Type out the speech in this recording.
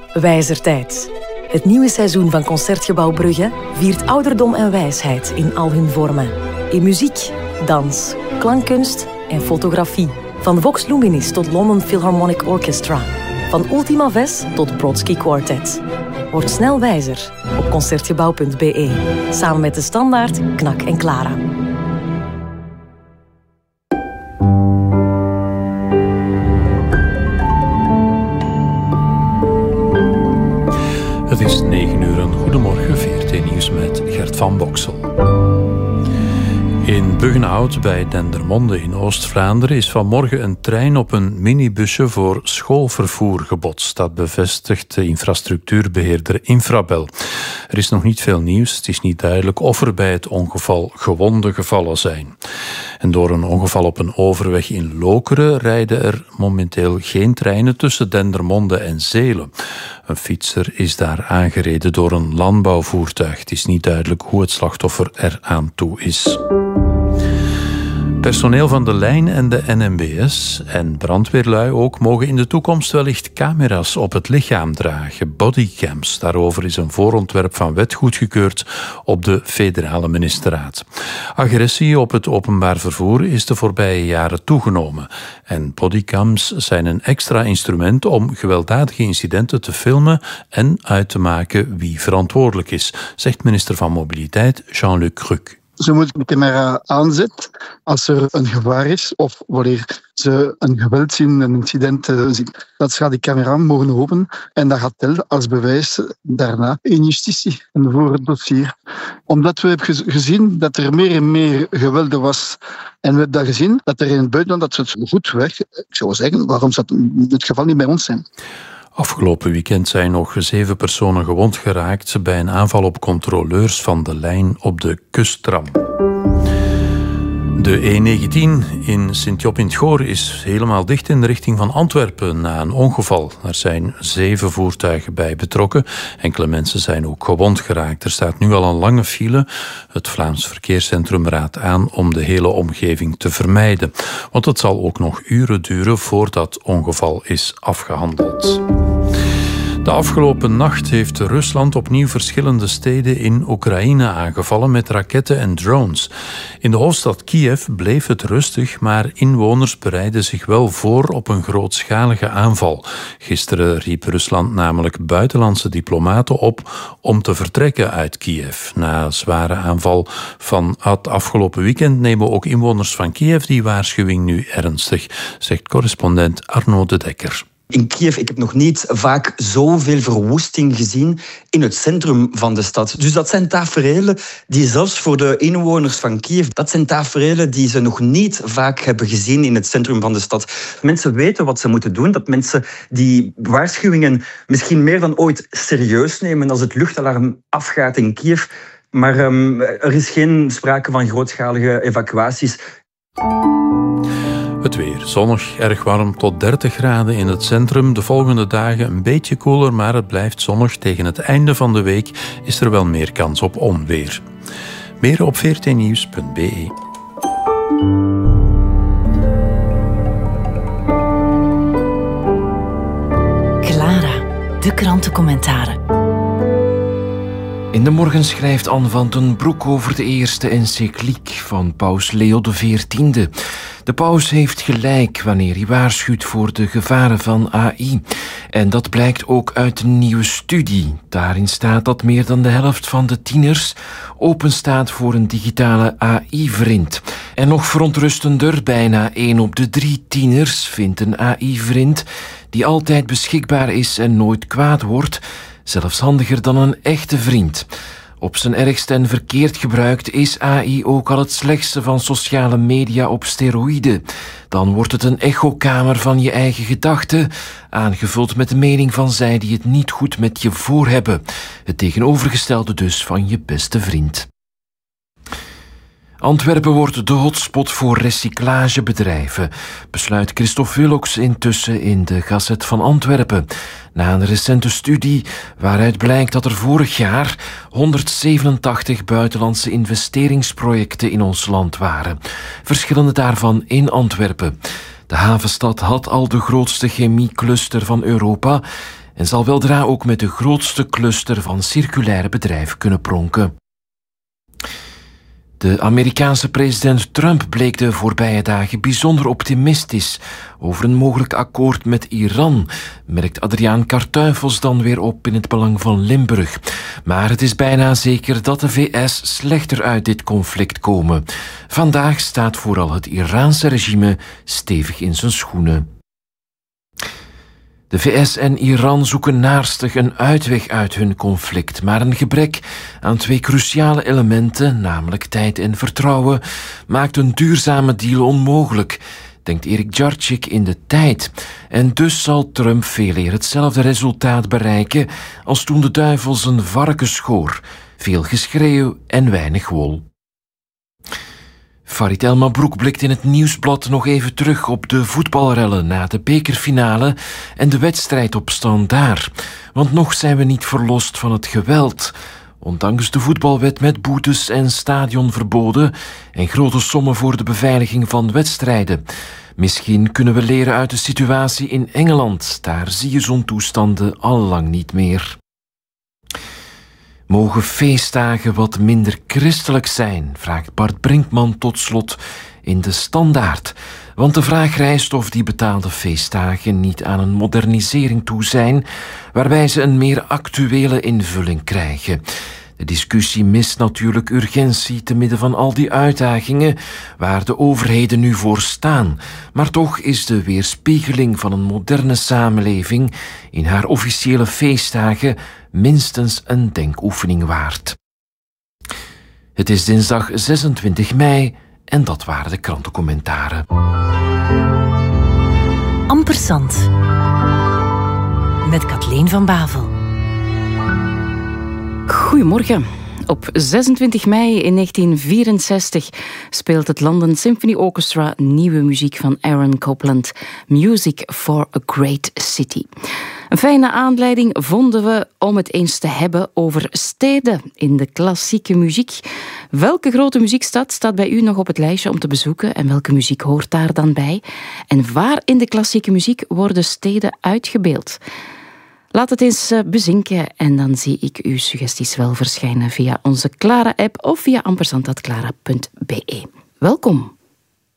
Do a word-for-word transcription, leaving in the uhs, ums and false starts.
Wijzertijd. Het nieuwe seizoen van Concertgebouw Brugge viert ouderdom en wijsheid in al hun vormen. In muziek, dans, klankkunst en fotografie. Van Vox Luminis tot London Philharmonic Orchestra. Van Ultima Ves tot Brodsky Quartet. Word snel wijzer op concertgebouw punt b e. Samen met de Standaard, Knak en Clara. Het is negen uur en goedemorgen, V R T Nieuws met Gert van Boksel. In Buggenhout bij Dendermonde in Oost-Vlaanderen is vanmorgen een trein op een minibusje voor schoolvervoer gebotst. Dat bevestigt de infrastructuurbeheerder Infrabel. Er is nog niet veel nieuws. Het is niet duidelijk of er bij het ongeval gewonden gevallen zijn. En door een ongeval op een overweg in Lokeren rijden er momenteel geen treinen tussen Dendermonde en Zelen. Een fietser is daar aangereden door een landbouwvoertuig. Het is niet duidelijk hoe het slachtoffer er aan toe is. Personeel van de lijn en de N M B S en brandweerlui ook mogen in de toekomst wellicht camera's op het lichaam dragen, bodycams. Daarover is een voorontwerp van wet goedgekeurd op de federale ministerraad. Agressie op het openbaar vervoer is de voorbije jaren toegenomen. En bodycams zijn een extra instrument om gewelddadige incidenten te filmen en uit te maken wie verantwoordelijk is, zegt minister van Mobiliteit Jean-Luc Cruc. Ze moeten de camera aanzetten als er een gevaar is of wanneer ze een geweld zien, een incident zien. Dat gaat die camera mogen openen en dat gaat tellen als bewijs daarna in justitie en voor het dossier. Omdat we hebben gezien dat er meer en meer gewelden was en we hebben dat gezien dat er in het buitenland dat ze het goed weg. Ik zou zeggen, waarom zou het geval niet bij ons zijn? Afgelopen weekend zijn nog zeven personen gewond geraakt bij een aanval op controleurs van de lijn op de kusttram. De E negentien in Sint-Job in het Goor is helemaal dicht in de richting van Antwerpen na een ongeval. Er zijn zeven voertuigen bij betrokken. Enkele mensen zijn ook gewond geraakt. Er staat nu al een lange file. Het Vlaams Verkeerscentrum raadt aan om de hele omgeving te vermijden. Want het zal ook nog uren duren voordat ongeval is afgehandeld. De afgelopen nacht heeft Rusland opnieuw verschillende steden in Oekraïne aangevallen met raketten en drones. In de hoofdstad Kiev bleef het rustig, maar inwoners bereiden zich wel voor op een grootschalige aanval. Gisteren riep Rusland namelijk buitenlandse diplomaten op om te vertrekken uit Kiev. Na een zware aanval van het afgelopen weekend nemen ook inwoners van Kiev die waarschuwing nu ernstig, zegt correspondent Arno de Dekker. In Kiev, ik heb nog niet vaak zoveel verwoesting gezien in het centrum van de stad. Dus dat zijn taferelen die zelfs voor de inwoners van Kiev, dat zijn taferelen die ze nog niet vaak hebben gezien in het centrum van de stad. Mensen weten wat ze moeten doen, dat mensen die waarschuwingen misschien meer dan ooit serieus nemen als het luchtalarm afgaat in Kiev. Maar um, er is geen sprake van grootschalige evacuaties. Het weer. Zonnig, erg warm tot dertig graden in het centrum. De volgende dagen een beetje koeler, maar het blijft zonnig. Tegen het einde van de week is er wel meer kans op onweer. Meer op v r t nieuws punt b e. Clara, de krantencommentaren. In de morgen schrijft Anne van den Broek over de eerste encycliek van paus Leo de veertiende. De paus heeft gelijk wanneer hij waarschuwt voor de gevaren van A I. En dat blijkt ook uit een nieuwe studie. Daarin staat dat meer dan de helft van de tieners openstaat voor een digitale A I-vriend. En nog verontrustender, bijna één op de drie tieners vindt een A I-vriend die altijd beschikbaar is en nooit kwaad wordt, zelfs handiger dan een echte vriend. Op zijn ergst en verkeerd gebruikt is A I ook al het slechtste van sociale media op steroïden. Dan wordt het een echokamer van je eigen gedachten, aangevuld met de mening van zij die het niet goed met je voor hebben. Het tegenovergestelde dus van je beste vriend. Antwerpen wordt de hotspot voor recyclagebedrijven, besluit Christophe Willocks intussen in de Gazet van Antwerpen. Na een recente studie waaruit blijkt dat er vorig jaar honderdzevenentachtig buitenlandse investeringsprojecten in ons land waren, verschillende daarvan in Antwerpen. De havenstad had al de grootste chemiecluster van Europa en zal weldra ook met de grootste cluster van circulaire bedrijven kunnen pronken. De Amerikaanse president Trump bleek de voorbije dagen bijzonder optimistisch over een mogelijk akkoord met Iran, merkt Adriaan Kartuifels dan weer op in het Belang van Limburg. Maar het is bijna zeker dat de V S slechter uit dit conflict komen. Vandaag staat vooral het Iraanse regime stevig in zijn schoenen. De V S en Iran zoeken naarstig een uitweg uit hun conflict, maar een gebrek aan twee cruciale elementen, namelijk tijd en vertrouwen, maakt een duurzame deal onmogelijk, denkt Erik Djarcik in De Tijd. En dus zal Trump veeleer hetzelfde resultaat bereiken als toen de duivel zijn varken schoor. Veel geschreeuw en weinig wol. Farid El Mabrouk blikt in het Nieuwsblad nog even terug op de voetbalrellen na de bekerfinale en de wedstrijd op Standaard. Want nog zijn we niet verlost van het geweld. Ondanks de voetbalwet met boetes en stadionverboden en grote sommen voor de beveiliging van wedstrijden. Misschien kunnen we leren uit de situatie in Engeland. Daar zie je zo'n toestanden al lang niet meer. Mogen feestdagen wat minder christelijk zijn, vraagt Bart Brinkman tot slot in de Standaard. Want de vraag rijst of die betaalde feestdagen niet aan een modernisering toe zijn, waarbij ze een meer actuele invulling krijgen. De discussie mist natuurlijk urgentie te midden van al die uitdagingen waar de overheden nu voor staan. Maar toch is de weerspiegeling van een moderne samenleving in haar officiële feestdagen minstens een denkoefening waard. Het is dinsdag zesentwintig mei en dat waren de krantencommentaren. Ampersand met Kathleen van Bavel. Goedemorgen. Op zesentwintig mei in negentien vierenzestig speelt het London Symphony Orchestra nieuwe muziek van Aaron Copland, Music for a Great City. Een fijne aanleiding vonden we om het eens te hebben over steden in de klassieke muziek. Welke grote muziekstad staat bij u nog op het lijstje om te bezoeken en welke muziek hoort daar dan bij? En waar in de klassieke muziek worden steden uitgebeeld? Laat het eens bezinken en dan zie ik uw suggesties wel verschijnen via onze Clara-app of via ampersand punt clara punt be. Welkom.